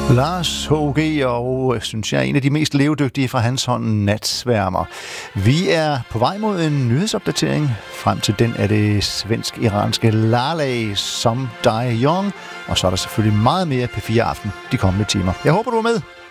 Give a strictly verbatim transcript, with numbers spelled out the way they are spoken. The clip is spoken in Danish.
Lars H G og, synes jeg, en af de mest levedygtige fra hans hånd, Natsværmer. Vi er på vej mod en nyhedsopdatering. Frem til den er det svensk-iranske Laleh Som Die Young. Og så er der selvfølgelig meget mere P fire Aften de kommende timer. Jeg håber, du er med.